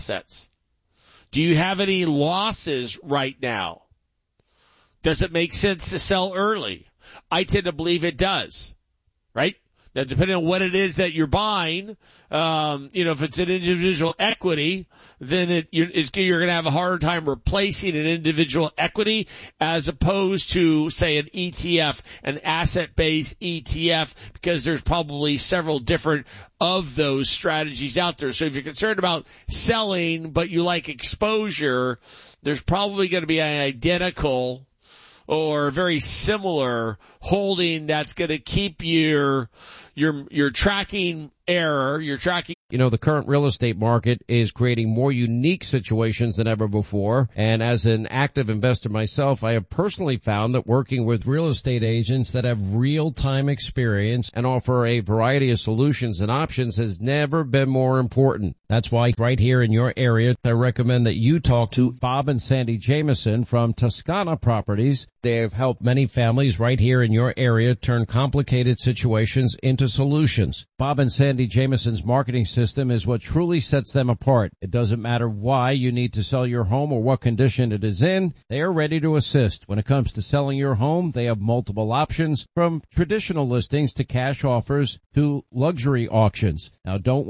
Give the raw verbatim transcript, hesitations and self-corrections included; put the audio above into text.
assets? Do you have any losses right now? Does it make sense to sell early? I tend to believe it does, right? Now, depending on what it is that you're buying, um, you know, if it's an individual equity, then it, you're, it's, you're going to have a harder time replacing an individual equity as opposed to, say, an E T F, an asset-based E T F, because there's probably several different of those strategies out there. So if you're concerned about selling, but you like exposure, there's probably going to be an identical or very similar holding that's going to keep your your your tracking error, your tracking. You know, the current real estate market is creating more unique situations than ever before. And as an active investor myself, I have personally found that working with real estate agents that have real-time experience and offer a variety of solutions and options has never been more important. That's why right here in your area, I recommend that you talk to Bob and Sandy Jameson from Toscana Properties. They have helped many families right here in your area turn complicated situations into solutions. Bob and Sandy Jameson's marketing system is what truly sets them apart. It doesn't matter why you need to sell your home or what condition it is in. They are ready to assist. When it comes to selling your home, they have multiple options from traditional listings to cash offers to luxury auctions. Now, don't